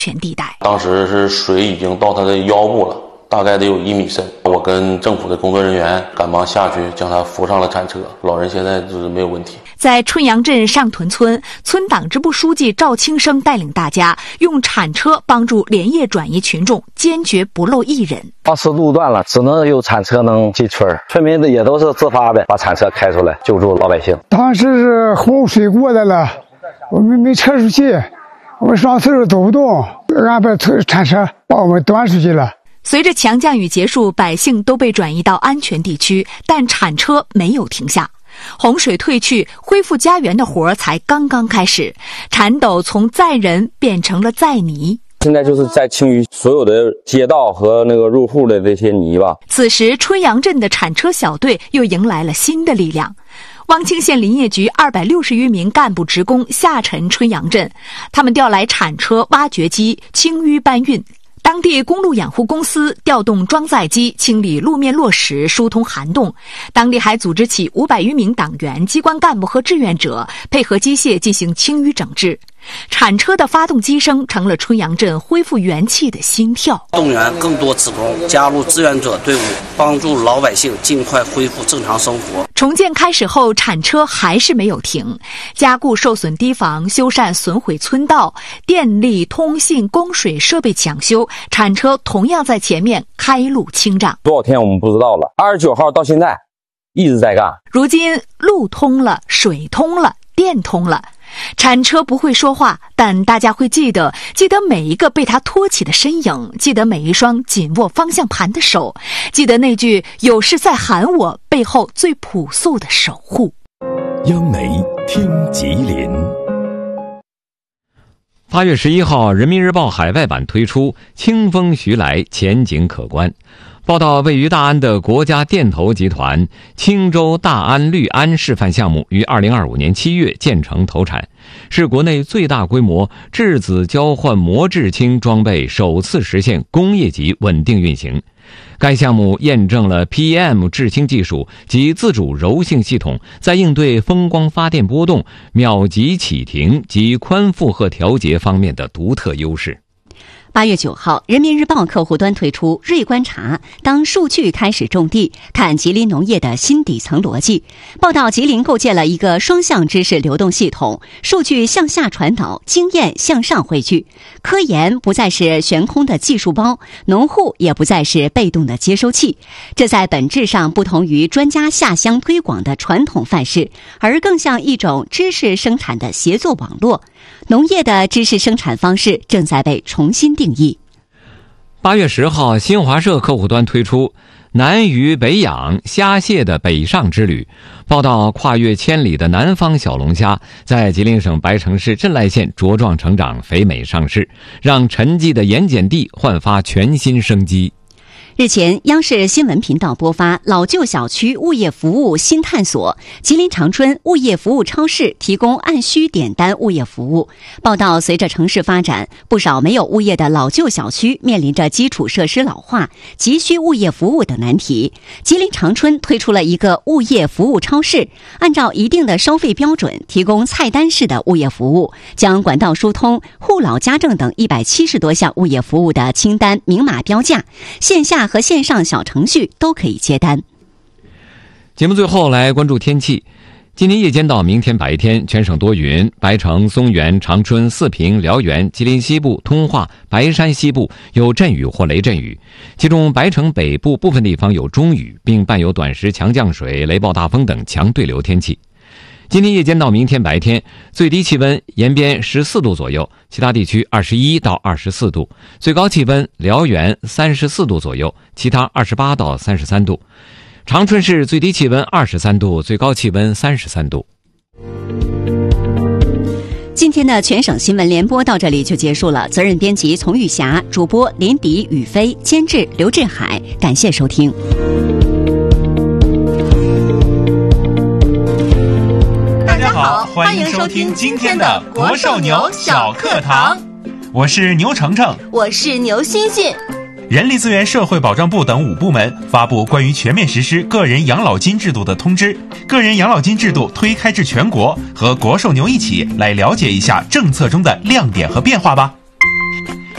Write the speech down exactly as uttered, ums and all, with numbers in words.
全地带。 当时是水已经到他的腰部了，大概得有一米深。我跟政府的工作人员赶忙下去将他扶上了铲车，老人现在就是没有问题。 在春阳镇上屯村，村党支部书记赵清生带领大家用铲车帮助连夜转移群众，坚决不漏一人。 当时路断了，只能有铲车能进村，村民也都是自发的把铲车开出来救助老百姓。 当时是洪水过来了，我们没撤出去，我们上厕所走不动，俺把铲车把我们端出去了。 随着强降雨结束，百姓都被转移到安全地区，但铲车没有停下。洪水退去，恢复家园的活儿才刚刚开始，铲斗从载人变成了载泥。 现在就是在清淤所有的街道和那个入户的这些泥巴。 此时春阳镇的铲车小队又迎来了新的力量。汪清县林业局二百六十余名干部职工下沉春阳镇，他们调来铲车、挖掘机、清淤搬运。当地公路养护公司调动装载机清理路面落石，疏通涵洞。当地还组织起五百余名党员、机关干部和志愿者，配合机械进行清淤整治。铲车的发动机声成了春阳镇恢复元气的心跳。 动员更多职工加入志愿者队伍，帮助老百姓尽快恢复正常生活。 重建开始后，铲车还是没有停，加固受损堤防，修缮损毁村道，电力、通信、供水设备抢修，铲车同样在前面开路清障。 多少天我们不知道了，二十九号到现在一直在干。 如今路通了，水通了，电通了。铲车不会说话，但大家会记得，记得每一个被他托起的身影，记得每一双紧握方向盘的手，记得那句有事在喊我背后最朴素的守护。 央媒听吉林。 八月十一号，人民日报海外版推出清风徐来，前景可观。报道位于大安的国家电投集团青州大安绿安示范项目于二零二五年七月建成投产，是国内最大规模质子交换模制氢装备首次实现工业级稳定运行。该项目验证了 P E M 制氢技术及自主柔性系统在应对风光发电波动、秒级启停及宽负荷调节方面的独特优势。 八月九号，人民日报客户端推出锐观察，当数据开始种地，看吉林农业的新底层逻辑。报道吉林构建了一个双向知识流动系统，数据向下传导，经验向上汇聚。科研不再是悬空的技术包，农户也不再是被动的接收器。这在本质上不同于专家下乡推广的传统范式，而更像一种知识生产的协作网络。农业的知识生产方式正在被重新定义。 八月十号，新华社客户端推出南鱼北养虾蟹的北上之旅，报道跨越千里的南方小龙虾在吉林省白城市镇赖县茁壮成长，肥美上市，让沉寂的盐碱地焕发全新生机。 日前，央视新闻频道播发老旧小区物业服务新探索，吉林长春物业服务超市提供按需点单物业服务。报道，随着城市发展，不少没有物业的老旧小区面临着基础设施老化、急需物业服务等难题。吉林长春推出了一个物业服务超市，按照一定的收费标准，提供菜单式的物业服务，将管道疏通、护老家政等一百七十多项物业服务的清单明码标价，线下和线上小程序都可以接单。 节目最后来关注天气。今天夜间到明天白天，全省多云，白城、松原、长春、四平、辽源、吉林西部、通化、白山西部有阵雨或雷阵雨，其中白城北部部分地方有中雨，并伴有短时强降水、雷暴大风等强对流天气。今天夜间到明天白天，最低气温延边十四度左右，其他地区二十一到二十四度，最高气温辽源三十四度左右，其他二十八到三十三度。长春市最低气温二十三度，最高气温三十三度。 今天的全省新闻联播到这里就结束了，责任编辑丛玉霞，主播林迪、宇飞，监制刘志海，感谢收听。 大家好，欢迎收听今天的国寿牛小课堂，我是牛程程， 我是牛欣欣。 人力资源社会保障部等五部门发布关于全面实施个人养老金制度的通知，个人养老金制度推开至全国，和国寿牛一起来了解一下政策中的亮点和变化吧。